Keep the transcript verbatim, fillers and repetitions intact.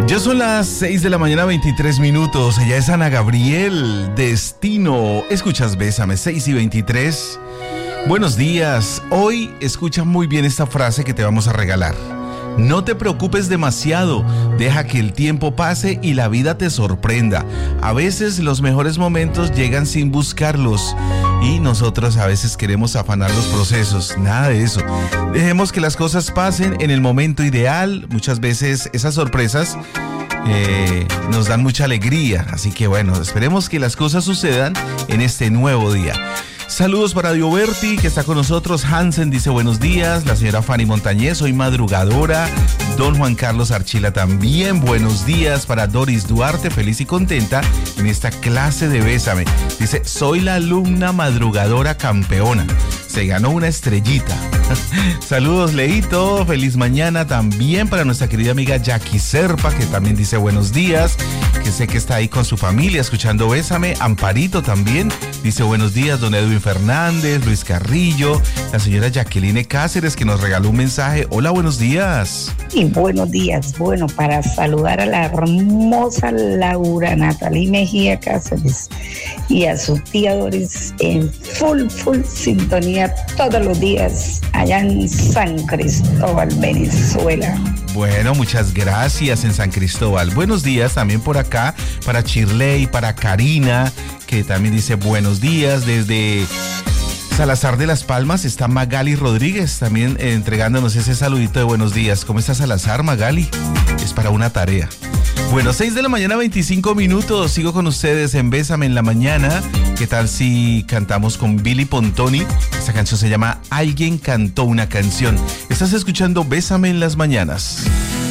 Ya son las seis de la mañana, veintitrés minutos. Ella es Ana Gabriel, Destino. Escuchas Bésame, seis y veintitrés. Buenos días. Hoy escucha muy bien esta frase que te vamos a regalar. No te preocupes demasiado, deja que el tiempo pase y la vida te sorprenda. A veces los mejores momentos llegan sin buscarlos y nosotros a veces queremos afanar los procesos. Nada de eso. Dejemos que las cosas pasen en el momento ideal. Muchas veces esas sorpresas eh, nos dan mucha alegría. Así que bueno, esperemos que las cosas sucedan en este nuevo día. Saludos para Dioberti, que está con nosotros. Hansen dice buenos días. La señora Fanny Montañez, soy madrugadora. Don Juan Carlos Archila también, buenos días. Para Doris Duarte, feliz y contenta en esta clase de Bésame. Dice, soy la alumna madrugadora campeona. Se ganó una estrellita. Saludos, Leito, feliz mañana también para nuestra querida amiga Jackie Serpa, que también dice buenos días, que sé que está ahí con su familia escuchando Bésame. Amparito también dice buenos días. Don Edwin Fernández, Luis Carrillo, la señora Jacqueline Cáceres, que nos regaló un mensaje. Hola, buenos días. Y buenos días. Bueno, para saludar a la hermosa Laura Natalie Mejía Cáceres y a su tía Doris en full, full sintonía todos los días allá en San Cristóbal, Venezuela. Bueno, muchas gracias en San Cristóbal. Buenos días también por acá para Chirley, para Karina, que también dice buenos días. Desde Salazar de las Palmas está Magali Rodríguez también eh, entregándonos ese saludito de buenos días. ¿Cómo está Salazar, Magali? Es para una tarea. Bueno, seis de la mañana, veinticinco minutos. Sigo con ustedes en Bésame en la mañana. ¿Qué tal si cantamos con Billy Pontoni? Esta canción se llama Alguien cantó una canción. Estás escuchando Bésame en las mañanas.